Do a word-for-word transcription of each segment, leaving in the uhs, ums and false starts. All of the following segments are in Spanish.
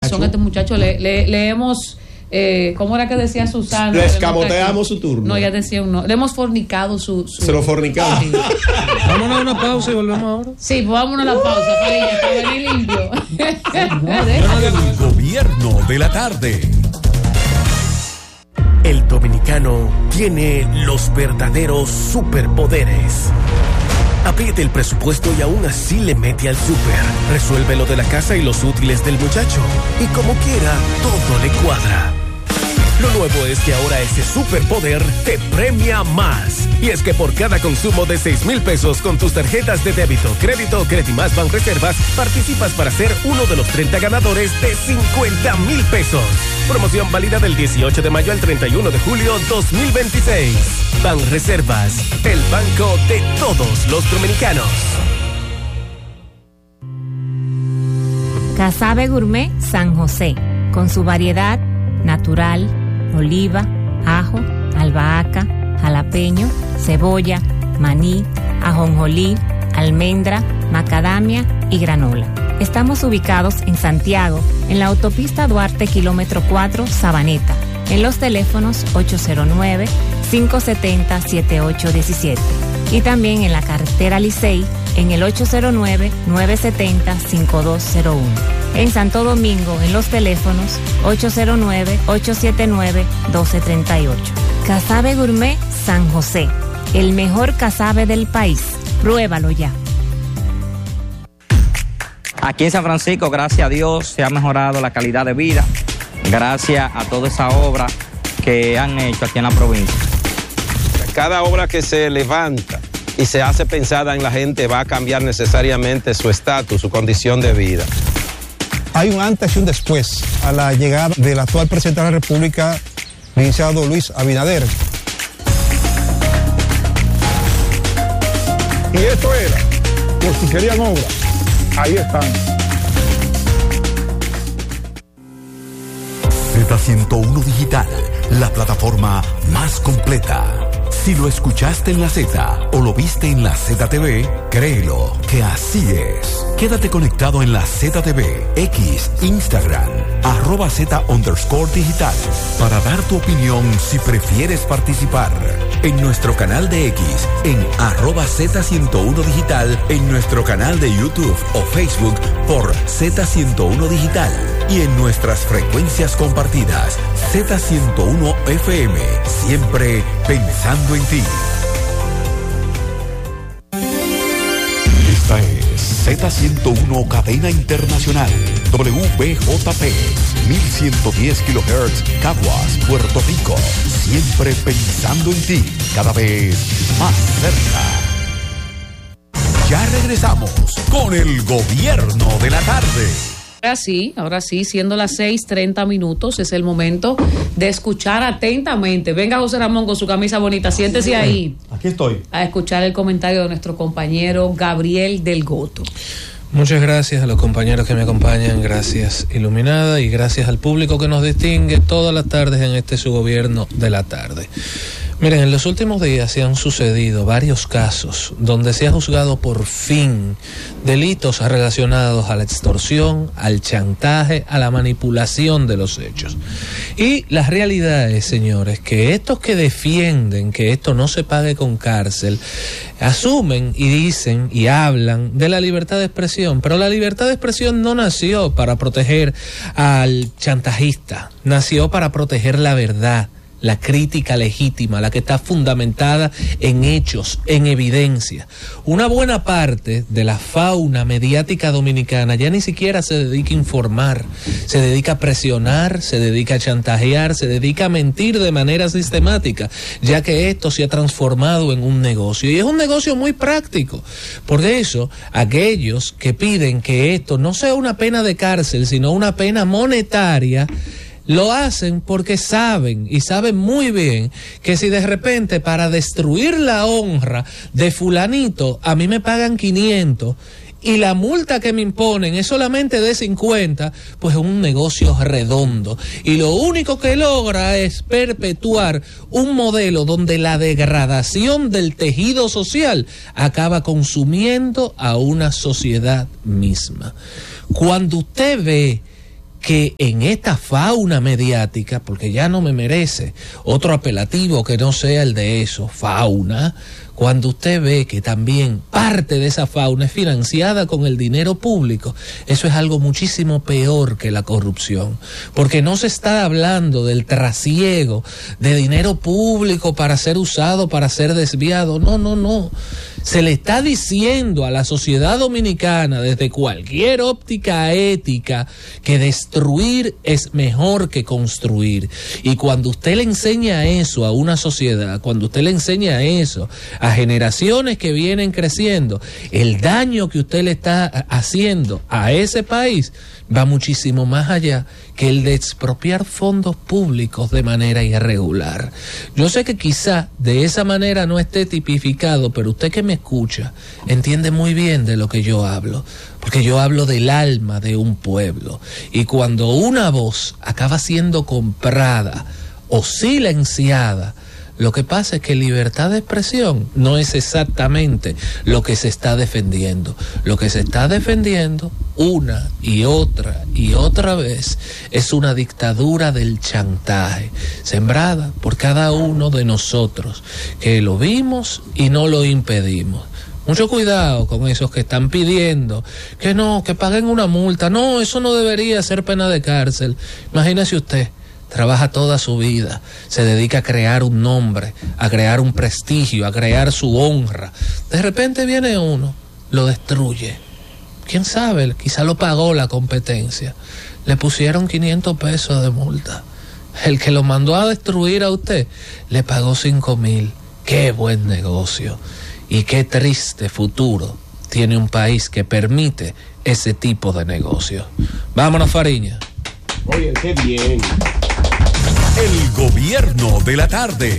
razón, este muchacho le, le, le hemos... Eh, ¿Cómo era que decía Susana? Le escamoteamos su turno. No, ya decía un no. Le hemos fornicado su... su... Se lo fornicamos. Sí. Vámonos a una pausa y volvemos ahora. Sí, pues vámonos a la pausa, Farilla, para venir limpio. El gobierno de la tarde. El dominicano tiene los verdaderos superpoderes. Apriete el presupuesto y aún así le mete al súper. Resuelve lo de la casa y los útiles del muchacho. Y como quiera, todo le cuadra. Lo nuevo es que ahora ese superpoder te premia más. Y es que por cada consumo de seis mil pesos con tus tarjetas de débito, crédito o Credimas Banreservas, participas para ser uno de los treinta ganadores de cincuenta mil pesos. Promoción válida del dieciocho de mayo al treinta y uno de julio dos mil veintiséis. Banreservas, el banco de todos los dominicanos. Casabe Gourmet San José, con su variedad natural, oliva, ajo, albahaca, jalapeño, cebolla, maní, ajonjolí, almendra, macadamia y granola. Estamos ubicados en Santiago, en la autopista Duarte, kilómetro cuatro, Sabaneta, en los teléfonos ocho cero nueve, cinco siete cero, siete ocho uno siete y también en la carretera Licey, en el ocho cero nueve, nueve siete cero, cinco dos cero uno. En Santo Domingo, en los teléfonos ocho cero nueve, ocho siete nueve, uno dos tres ocho. Casabe Gourmet San José, el mejor casabe del país. Pruébalo ya. Aquí en San Francisco, gracias a Dios, se ha mejorado la calidad de vida, gracias a toda esa obra que han hecho aquí en la provincia. Cada obra que se levanta y se hace pensada en la gente va a cambiar necesariamente su estatus, su condición de vida. Hay un antes y un después a la llegada del actual presidente de la República, licenciado Luis Abinader. Y esto era, por si querían obra, ahí están. Z ciento uno Digital, la plataforma más completa. Si lo escuchaste en la Z o lo viste en la Z T V, créelo que así es. Quédate conectado en la Z T V, X, Instagram, arroba Z underscore digital, para dar tu opinión si prefieres participar. En nuestro canal de X, en arroba Z ciento uno Digital, en nuestro canal de YouTube o Facebook por Z ciento uno Digital y en nuestras frecuencias compartidas, Z ciento uno F M, siempre pensando en ti. Esta es Z ciento uno Cadena Internacional, W B J P, mil ciento diez kilohertz, Caguas, Puerto Rico. Siempre pensando en ti, cada vez más cerca. Ya regresamos con el gobierno de la tarde. Ahora sí, ahora sí, siendo las seis treinta minutos, es el momento de escuchar atentamente. Venga José Ramón con su camisa bonita, siéntese ahí. Aquí estoy. A escuchar el comentario de nuestro compañero Gabriel del Goto. Muchas gracias a los compañeros que me acompañan, gracias Iluminada y gracias al público que nos distingue todas las tardes en este su gobierno de la tarde. Miren, en los últimos días se han sucedido varios casos donde se ha juzgado por fin delitos relacionados a la extorsión, al chantaje, a la manipulación de los hechos. Y la realidad es, señores, que estos que defienden que esto no se pague con cárcel, asumen y dicen y hablan de la libertad de expresión, pero la libertad de expresión no nació para proteger al chantajista, nació para proteger la verdad, la crítica legítima, la que está fundamentada en hechos, en evidencia. Una buena parte de la fauna mediática dominicana ya ni siquiera se dedica a informar, se dedica a presionar, se dedica a chantajear, se dedica a mentir de manera sistemática, ya que esto se ha transformado en un negocio. Y es un negocio muy práctico. Por eso, aquellos que piden que esto no sea una pena de cárcel, sino una pena monetaria, lo hacen porque saben y saben muy bien que si de repente para destruir la honra de fulanito a mí me pagan quinientos y la multa que me imponen es solamente de cincuenta, pues es un negocio redondo. Y lo único que logra es perpetuar un modelo donde la degradación del tejido social acaba consumiendo a una sociedad misma. Cuando usted ve que en esta fauna mediática, porque ya no me merece otro apelativo que no sea el de eso, fauna, cuando usted ve que también parte de esa fauna es financiada con el dinero público, eso es algo muchísimo peor que la corrupción, porque no se está hablando del trasiego de dinero público para ser usado, para ser desviado, no, no, no. Se le está diciendo a la sociedad dominicana desde cualquier óptica ética que destruir es mejor que construir. Y cuando usted le enseña eso a una sociedad, cuando usted le enseña eso a generaciones que vienen creciendo, el daño que usted le está haciendo a ese país va muchísimo más allá que el de expropiar fondos públicos de manera irregular. Yo sé que quizá de esa manera no esté tipificado, pero usted que me escucha entiende muy bien de lo que yo hablo, porque yo hablo del alma de un pueblo. Y cuando una voz acaba siendo comprada o silenciada, lo que pasa es que libertad de expresión no es exactamente lo que se está defendiendo. Lo que se está defendiendo una y otra y otra vez es una dictadura del chantaje, sembrada por cada uno de nosotros, que lo vimos y no lo impedimos. Mucho cuidado con esos que están pidiendo que no, que paguen una multa. No, eso no debería ser pena de cárcel. Imagínese usted. Trabaja toda su vida, se dedica a crear un nombre, a crear un prestigio, a crear su honra. De repente viene uno, lo destruye. ¿Quién sabe? Quizá lo pagó la competencia. Le pusieron quinientos pesos de multa. El que lo mandó a destruir a usted le pagó cinco mil. ¡Qué buen negocio! Y qué triste futuro tiene un país que permite ese tipo de negocio. Vámonos, Fariña. Oye, qué bien. El gobierno de la tarde.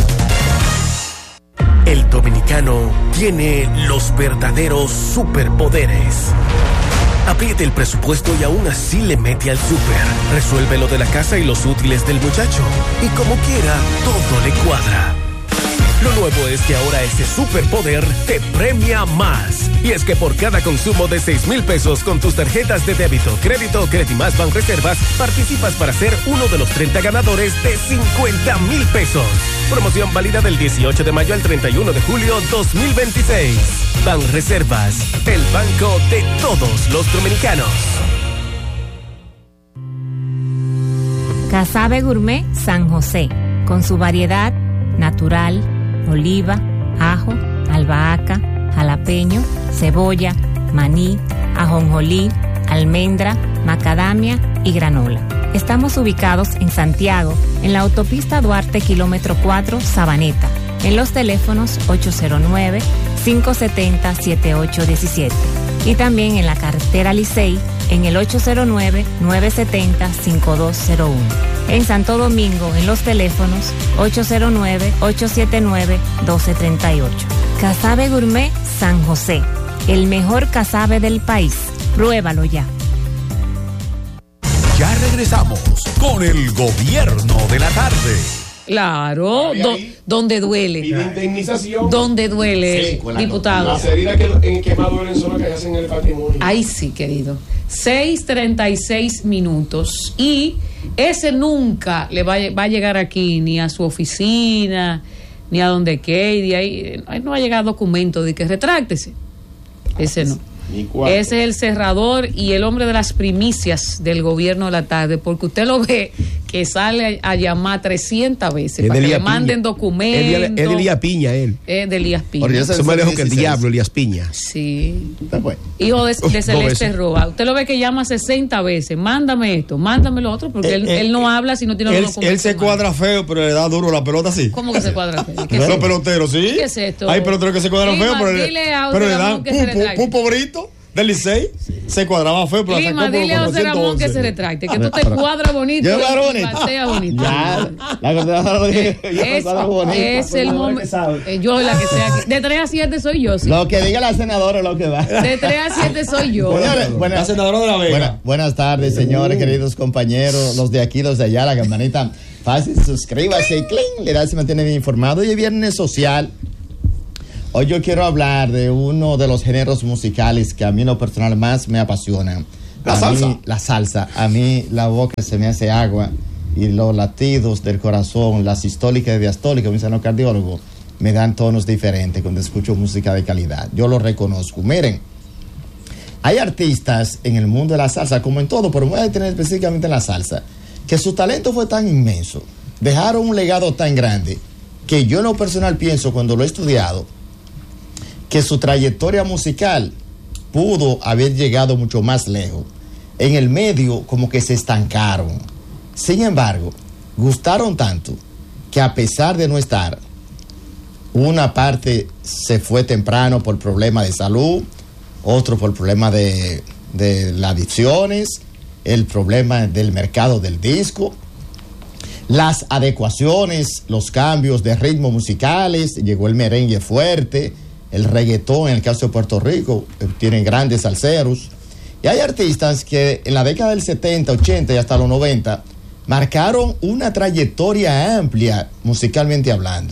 El dominicano tiene los verdaderos superpoderes. Apriete el presupuesto y aún así le mete al súper. Resuelve lo de la casa y los útiles del muchacho. Y como quiera, todo le cuadra. Lo nuevo es que ahora ese superpoder te premia más. Y es que por cada consumo de seis mil pesos con tus tarjetas de débito, crédito o Credimás Banreservas, participas para ser uno de los treinta ganadores de cincuenta mil pesos. Promoción válida del dieciocho de mayo al treinta y uno de julio dos mil veintiséis. Banreservas, el banco de todos los dominicanos. Casabe Gourmet San José, con su variedad natural, oliva, ajo, albahaca, jalapeño, cebolla, maní, ajonjolí, almendra, macadamia y granola. Estamos ubicados en Santiago, en la autopista Duarte, kilómetro cuatro, Sabaneta, en los teléfonos ocho cero nueve, cinco siete cero, siete ocho uno siete y también en la carretera Licey, en el ocho cero nueve, nueve siete cero, cinco dos cero uno. En Santo Domingo, en los teléfonos ocho cero nueve, ocho siete nueve, uno dos tres ocho. Casabe Gourmet San José, el mejor casabe del país. Pruébalo ya. Ya regresamos con el gobierno de la tarde. Claro, do, donde duele. Pide indemnización. Donde duele, Sí, la diputado. Las heridas que, en que más duelen son las que hacen el patrimonio. Ay, sí, querido. seis treinta y seis minutos. Y ese nunca le va, a- va a llegar aquí, ni a su oficina, ni a donde quede. Ahí, ahí no va a llegar documento de que retráctese. Ese no. Ni cuatro. Ese es el cerrador y el hombre de las primicias del gobierno de la tarde, porque usted lo ve que sale a, a llamar trescientas veces Es para de que le Elías manden Piña. documentos. Es de- es de Elías Piña, él. Es de Elías Piña. Porque eso es más lejos que el diablo, Elías Piña. Sí. Está bueno. Hijo de, de Dos Celeste veces. Roa. Usted lo ve que llama sesenta veces. Mándame esto, mándame lo otro, porque Eh, él, eh, él no habla si no tiene Él, los documentos. él se en mano. cuadra feo, pero le da duro la pelota así. ¿Cómo que se cuadra feo? ¿Qué es Los esto? peloteros, ¿sí? ¿Qué es esto? Hay peloteros que se cuadran Lima, feo, pero, le- dile a pero José le dan Ramón que se retracte. un pobrito del Licey. Se cuadraba feo, pero la Lima, sacó por dile a como José Ramón que ciento once. se retracte, que tú te cuadras bonito Yo me cuadro y bonito. pateas bonito. Ya, la contestadora lo dije, yo me Es, cuadro bonito. es el momento. Eh, yo la que sea aquí. De tres a siete soy yo, sí. Lo que diga la senadora es lo que va. De tres a siete soy yo. Señores, buenas, La senadora de la Vega. buena- buenas tardes, señores, queridos compañeros, los de aquí, los de allá, la campanita. Fácil, suscríbase y cling, le da, se mantiene bien informado. Hoy es viernes social. Hoy yo quiero hablar de uno de los géneros musicales que a mí en lo personal más me apasionan. La a salsa. mí, la salsa. A mí la boca se me hace agua y los latidos del corazón, las sistólicas y diastólicas, como dicen los cardiólogos, me dan tonos diferentes cuando escucho música de calidad. Yo lo reconozco. Miren, hay artistas en el mundo de la salsa, como en todo, pero me voy a detener específicamente en la salsa, que su talento fue tan inmenso, dejaron un legado tan grande, que yo en lo personal pienso, cuando lo he estudiado, que su trayectoria musical pudo haber llegado mucho más lejos. En el medio como que se estancaron. Sin embargo, gustaron tanto que a pesar de no estar, una parte se fue temprano por problemas de salud, otro por problemas de, de las adicciones, el problema del mercado del disco, las adecuaciones, los cambios de ritmo musicales, llegó el merengue fuerte, el reggaetón en el caso de Puerto Rico, tienen grandes salseros. Y hay artistas que en la década del setenta, ochenta y hasta los noventa marcaron una trayectoria amplia musicalmente hablando.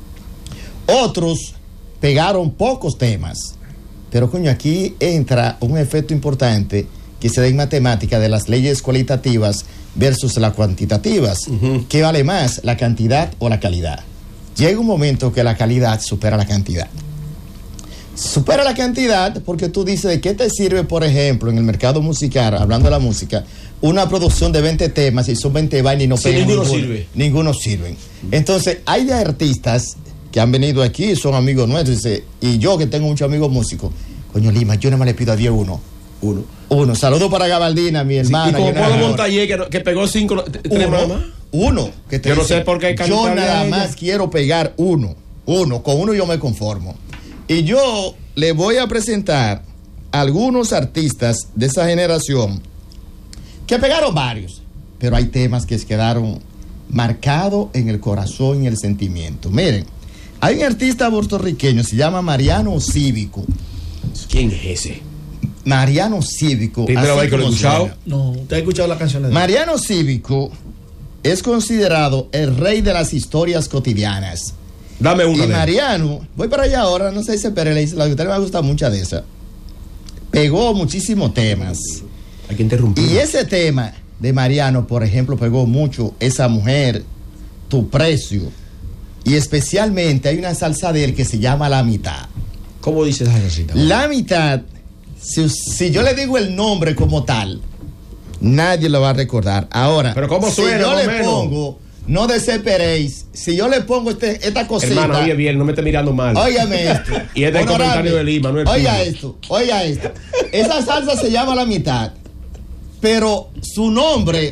Otros pegaron pocos temas, pero coño, aquí entra un efecto importante que se da en matemática de las leyes cualitativas versus las cuantitativas. Uh-huh. ¿Qué vale más, la cantidad o la calidad? Llega un momento que la calidad supera la cantidad. Supera la cantidad porque tú dices, ¿de qué te sirve, por ejemplo, en el mercado musical, hablando de la música, una producción de veinte temas y son veinte vainas y no sí, pegan ninguno ninguno? sirve. Ninguno sirven. Entonces, hay de artistas que han venido aquí, son amigos nuestros, dice, y yo que tengo muchos amigos músicos, coño Lima, yo nada más le pido a Dios uno. Uno. Uno. Saludos para Gabaldina, mi hermana. Sí, y como yo Pablo nada- Montañé, que, que pegó cinco, tres uno, nada más. uno. Que te Yo no dice, sé por qué hay que yo cantarle nada a ella. más quiero pegar uno. Uno. Con uno yo me conformo. Y yo le voy a presentar algunos artistas de esa generación que pegaron varios, pero hay temas que se quedaron marcados en el corazón y el sentimiento. Miren, hay un artista puertorriqueño, se llama Mariano Cívico. ¿Quién es ese? Mariano Cívico. Primera así vez que lo he como escuchado. suena. No, ¿usted ha escuchado las canciones de Mariano Cívico es considerado el rey de las historias cotidianas. Dame una. Y de- Mariano, voy para allá ahora, no sé si pero la que a usted le va a gustar mucha de esa. Pegó muchísimos temas. Hay que interrumpir. Y ese tema de Mariano, por ejemplo, pegó mucho Esa Mujer, Tu Precio. Y especialmente hay una salsa de él que se llama La Mitad. ¿Cómo dice esa salsita? La Mitad, si, si yo le digo el nombre como tal, nadie lo va a recordar. Ahora, Pero ¿cómo si suena, yo más o le menos? pongo, no desesperéis, si yo le pongo este, esta cosita. Hermano, oye bien, no me esté mirando mal. Óigame esto. Y este es el Honorable, comentario de Lima, no es Oiga tuyo. esto, oiga esto. Esa salsa se llama La Mitad, pero su nombre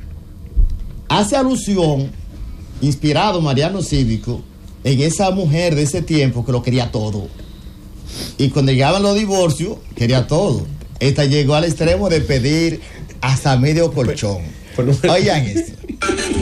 hace alusión, inspirado Mariano Cívico, en esa mujer de ese tiempo que lo quería todo. Y cuando llegaban los divorcios, quería todo. Esta llegó al extremo de pedir hasta medio colchón. Pues no- Oigan esto.